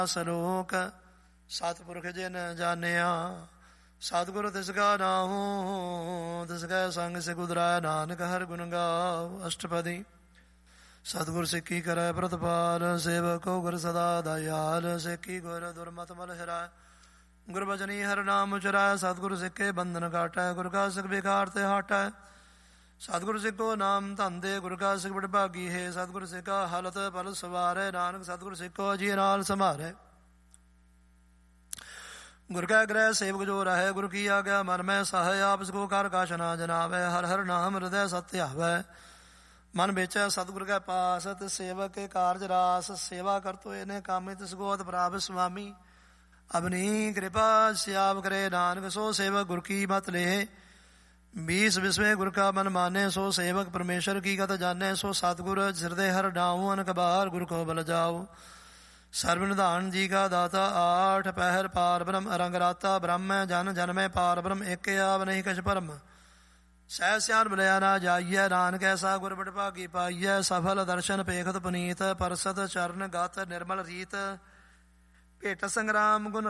ਸਲੋਕ ਸਤਿਪੁਰਖ ਜਿਨ ਜਾਣਿਆ। ਸਤਿਗੁਰ ਤਿਸ ਕਾ ਨਾਉ ਤਿਸ ਕੈ ਸੰਗ ਸਿ ਉਦਰਾਇ। ਨਾਨਕ ਹਰਿ ਗੁਣ ਗਾਵ ਅਸ਼ਟਪਦੀ। ਸਤਿਗੁਰ ਸਿੱਖੀ ਕਰੈ ਪ੍ਰਤਪਾਲ ਸੇਵਕ ਗੁਰ ਸਦਾ ਦਇਆਲ। ਸਿੱਖੀ ਗੁਰ ਦੁਰਮਤਿ ਮਲ ਹਿਰਾਇ ਗੁਰਬਚਨੀ ਹਰਿ ਨਾਮ ਉਚਰਾਇ। ਸਤਿਗੁਰ ਸਿੱਖੇ ਬੰਧਨ ਕਾਟੈ ਗੁਰ ਕਾ ਸਿੱਖ ਬਿਕਾਰ ਤੇ ਹਟੈ। ਸਤਿਗੁਰ ਸਿੱਖੋ ਨਾਮ ਧੰਦੇ ਗੁਰ ਕਾ ਸਿੱਖ ਬੜ ਭਾਗੀ ਹੈ। ਸਤਿਗੁਰ ਸਿੱਖਾ ਹਲਤ ਪਲ ਸਵਾਰੈ। ਨਾਨਕ ਸਤਿਗੁਰ ਸਿੱਖੋ ਜੀ ਨਾਲ ਸੰਭਾਰੈ। ਗੁਰ ਕੈ ਗ੍ਰਹਿ ਸੇਵਕ ਜੋ ਰਹੈ ਗੁਰ ਕੀ ਆਗਿਆ ਮਨ ਮੈਂ ਸਹਾਇ। ਆਪਸ ਕੋ ਕਰ ਕਛ ਨਾ ਜਨਾਵੈ ਹਰਿ ਹਰਿ ਨਾਮ ਹਿਰਦੈ ਸਤਿ ਆਵੈ। ਮਨ ਵੇਚੈ ਸਤਿਗੁਰ ਕੈ ਪਾਸ ਤਿਸ ਸੇਵਕ ਕੇ ਕਾਰਜ ਰਾਸ। ਸੇਵਾ ਕਰਤੋ ਇਹਨੇ ਕਾਮੇ ਤਿਸ ਗੋਤ ਪ੍ਰਾਪ ਸੁਆਮੀ। ਅਬਨੀ ਕਿਰਪਾ ਸਿਆਵ ਕਰੇ ਨਾਨਕ ਸੋ ਸੇਵਕ ਗੁਰ ਕੀ ਮਤ ਲੇ। 20 ਵਿਸਵੇ ਗੁਰ ਕਾ ਮਨ ਮਾਨੇ ਸੋ ਸੇਵਕ ਪਰਮੇਸ਼ਰ ਕੀ ਗਤ ਜਾਣੈ। ਸੋ ਸਤਿਗੁਰ ਹਿਰਦੇ ਹਰਿ ਨਾਉ ਅਨਕ ਬਾਰ ਗੁਰ ਕੋ ਬਲ ਜਾਉ। ਸਰਬ ਨਿਧਾਨ ਜੀ ਕਾ ਦਾਤਾ 8 ਪਹਿਰ ਪਾਰ ਬ੍ਰਹਮ ਰੰਗ ਰਾਤਾ। ਬ੍ਰਹਮ ਜਨ ਜਨਮੈ ਪਾਰ ਬ੍ਰਹਮ ਏਕ ਆਵ ਨਹੀਂ ਕਛ ਭਰਮ। ਸਹਿ ਸਿਆਨ ਮਿਲਿਆ ਨਾ ਜਾਈਐ। ਨਾਨਕ ਐਸਾ ਗੁਰ ਬੜ ਭਾਗੀ ਪਾਈਐ। ਸਫਲ ਦਰਸ਼ਨ ਪੇਖਤ ਪੁਨੀਤ ਪਰਸਤ ਚਰਨ ਗਤ ਨਿਰਮਲ ਰੀਤ। ਭੇਟ ਸੰਗਰਾਮ ਗੁਣ